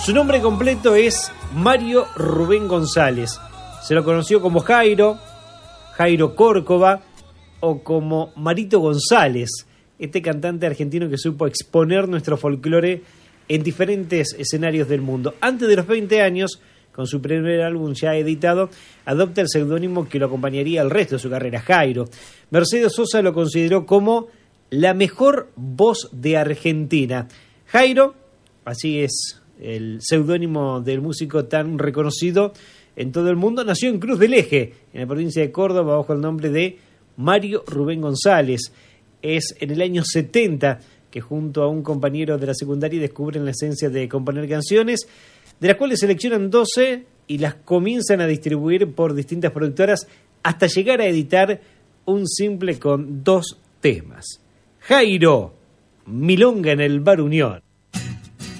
Su nombre completo es Mario Rubén González. Se lo conoció como Jairo, Jairo Córcova o como Marito González, este cantante argentino que supo exponer nuestro folclore en diferentes escenarios del mundo. Antes de los 20 años, con su primer álbum ya editado, adopta el seudónimo que lo acompañaría el resto de su carrera, Jairo. Mercedes Sosa lo consideró como la mejor voz de Argentina. Jairo, así es el seudónimo del músico tan reconocido en todo el mundo, nació en Cruz del Eje, en la provincia de Córdoba, bajo el nombre de Mario Rubén González. Es en el año 70 que junto a un compañero de la secundaria descubren la esencia de componer canciones, de las cuales seleccionan 12 y las comienzan a distribuir por distintas productoras hasta llegar a editar un simple con 2 temas. Jairo, Milonga en el Bar Unión.